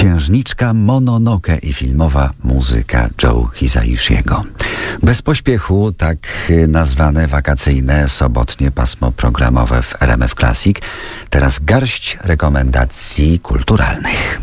Księżniczka Mononoke i filmowa muzyka Joe Hisaishiego. Bez pośpiechu tak nazwane wakacyjne sobotnie pasmo programowe w RMF Classic. Teraz garść rekomendacji kulturalnych.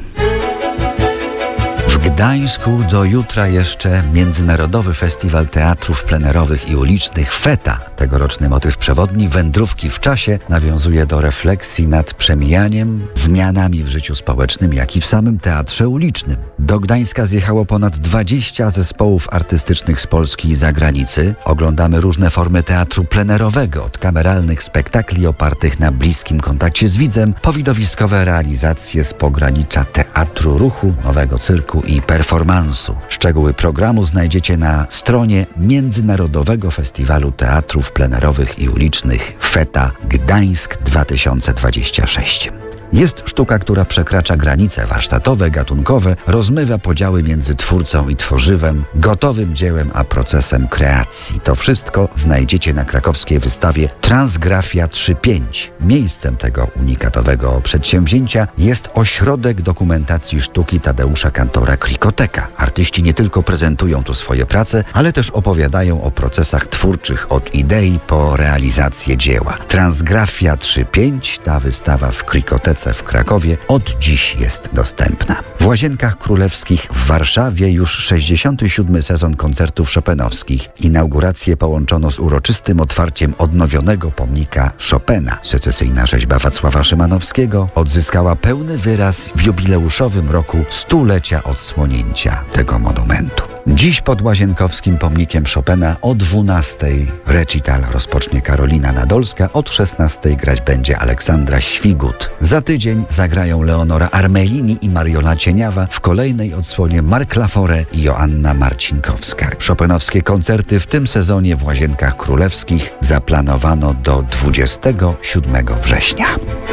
W Gdańsku do jutra jeszcze Międzynarodowy Festiwal Teatrów Plenerowych i Ulicznych FETA. Tegoroczny motyw przewodni wędrówki w czasie nawiązuje do refleksji nad przemijaniem, zmianami w życiu społecznym, jak i w samym teatrze ulicznym. Do Gdańska zjechało ponad 20 zespołów artystycznych z Polski i zagranicy. Oglądamy różne formy teatru plenerowego, od kameralnych spektakli opartych na bliskim kontakcie z widzem, po widowiskowe realizacje z pogranicza teatru ruchu, nowego cyrku i performansu. Szczegóły programu znajdziecie na stronie Międzynarodowego Festiwalu Teatrów Plenerowych i Ulicznych FETA Gdańsk 2026. Jest sztuka, która przekracza granice warsztatowe, gatunkowe, rozmywa podziały między twórcą i tworzywem, gotowym dziełem a procesem kreacji. To wszystko znajdziecie na krakowskiej wystawie Transgrafia 3.5. Miejscem tego unikatowego przedsięwzięcia jest Ośrodek Dokumentacji Sztuki Tadeusza Kantora Krikoteka. Artyści nie tylko prezentują tu swoje prace, ale też opowiadają o procesach twórczych od idei po realizację dzieła. Transgrafia 3.5, ta wystawa w Krikotece w Krakowie od dziś jest dostępna. W Łazienkach Królewskich w Warszawie już 67. sezon koncertów chopinowskich. Inaugurację połączono z uroczystym otwarciem odnowionego pomnika Chopina. Secesyjna rzeźba Wacława Szymanowskiego odzyskała pełny wyraz w jubileuszowym roku 100-lecia odsłonięcia tego monumentu. Dziś pod łazienkowskim pomnikiem Chopina o 12:00 recital rozpocznie Karolina Nadolska, od 16:00 grać będzie Aleksandra Świgut. Za tydzień zagrają Leonora Armelini i Mariola Cieniawa, w kolejnej odsłonie Mark Lafore i Joanna Marcinkowska. Chopinowskie koncerty w tym sezonie w Łazienkach Królewskich zaplanowano do 27 września.